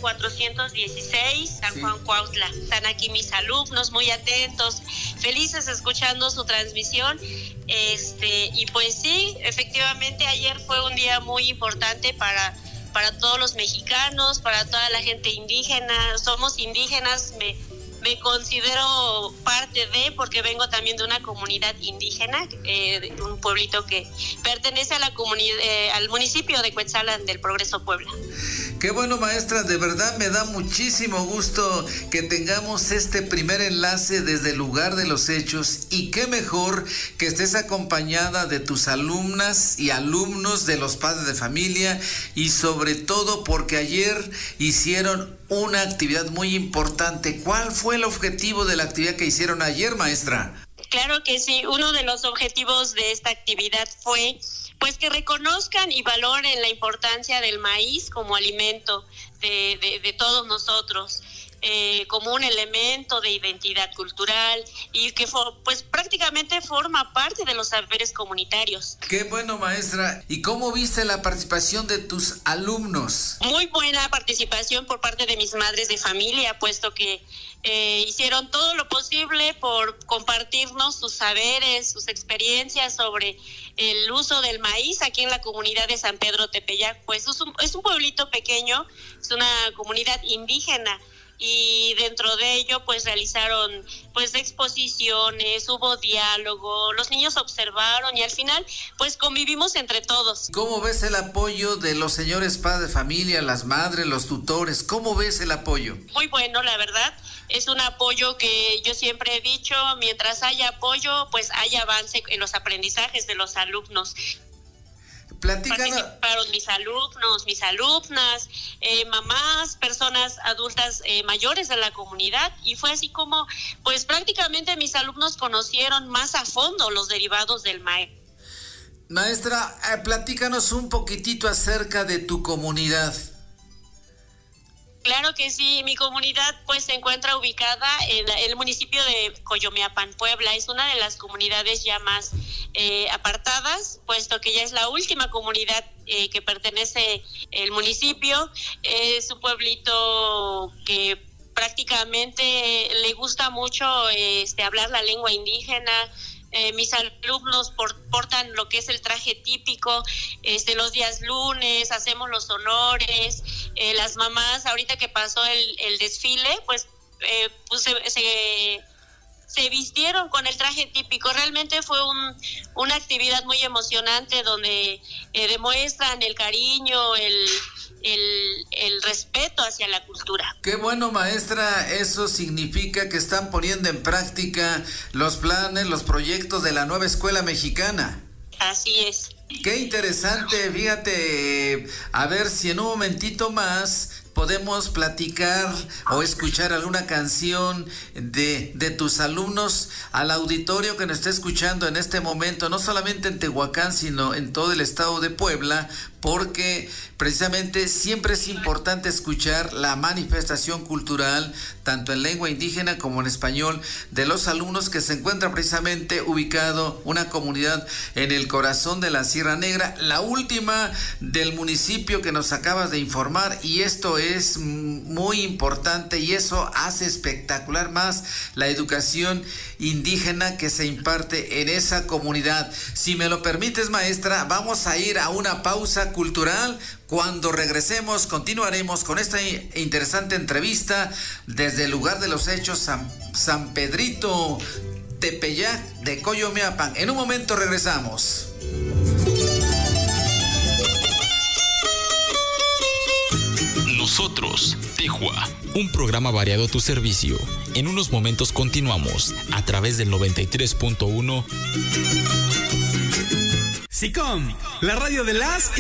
416, San Juan Cuautla. Están aquí mis alumnos muy atentos, felices escuchando su transmisión. Y pues sí, efectivamente ayer fue un día muy importante para todos los mexicanos, para toda la gente indígena. Somos indígenas, me considero parte de, porque vengo también de una comunidad indígena, de un pueblito que pertenece a la comunidad, al municipio de Cuetzalan del Progreso, Puebla. Qué bueno, maestra, de verdad me da muchísimo gusto que tengamos este primer enlace desde el lugar de los hechos, y qué mejor que estés acompañada de tus alumnas y alumnos, de los padres de familia, y sobre todo porque ayer hicieron una actividad muy importante. ¿Cuál fue el objetivo de la actividad que hicieron ayer, maestra? Claro que sí, uno de los objetivos de esta actividad fue pues que reconozcan y valoren la importancia del maíz como alimento de todos nosotros, como un elemento de identidad cultural, y que pues prácticamente forma parte de los saberes comunitarios. Qué bueno, maestra. ¿Y cómo viste la participación de tus alumnos? Muy buena participación por parte de mis madres de familia, puesto que hicieron todo lo posible por compartirnos sus saberes, sus experiencias sobre el uso del maíz aquí en la comunidad de San Pedro Tepeyac. Pues es un pueblito pequeño, es una comunidad indígena, y dentro de ello pues realizaron pues exposiciones, hubo diálogo, los niños observaron y al final pues convivimos entre todos. ¿Cómo ves el apoyo de los señores padres de familia, las madres, los tutores? ¿Cómo ves el apoyo? Muy bueno, la verdad. Es un apoyo que yo siempre he dicho, mientras haya apoyo, pues hay avance en los aprendizajes de los alumnos. Participaron mis alumnos, mis alumnas, mamás, personas adultas mayores de la comunidad, y fue así como, pues prácticamente mis alumnos conocieron más a fondo los derivados del maíz. Maestra, platícanos un poquitito acerca de tu comunidad. Claro que sí, mi comunidad pues se encuentra ubicada en el municipio de Coyomeapan, Puebla. Es una de las comunidades ya más apartadas, puesto que ya es la última comunidad que pertenece el municipio. Es un pueblito que prácticamente le gusta mucho hablar la lengua indígena. Mis alumnos portan lo que es el traje típico, los días lunes, hacemos los honores, las mamás, ahorita que pasó el desfile, pues se vistieron con el traje típico. Realmente fue una actividad muy emocionante donde demuestran el cariño, el respeto hacia la cultura. Qué bueno, maestra, eso significa que están poniendo en práctica los planes, los proyectos de la nueva escuela mexicana. Así es. Qué interesante, fíjate, a ver si en un momentito más podemos platicar o escuchar alguna canción de tus alumnos al auditorio que nos está escuchando en este momento, no solamente en Tehuacán, sino en todo el estado de Puebla, porque precisamente siempre es importante escuchar la manifestación cultural, tanto en lengua indígena como en español, de los alumnos que se encuentran precisamente ubicado una comunidad en el corazón de la Sierra Negra, la última del municipio que nos acabas de informar, y esto es muy importante y eso hace espectacular más la educación indígena que se imparte en esa comunidad. Si me lo permites, maestra, vamos a ir a una pausa cultural. Cuando regresemos continuaremos con esta interesante entrevista desde el lugar de los hechos, San Pedrito Tepeyac de Coyomeapan. En un momento regresamos. Nosotros, Tejua, un programa variado a tu servicio. En unos momentos continuamos a través del 93.1. SICOM, la radio de las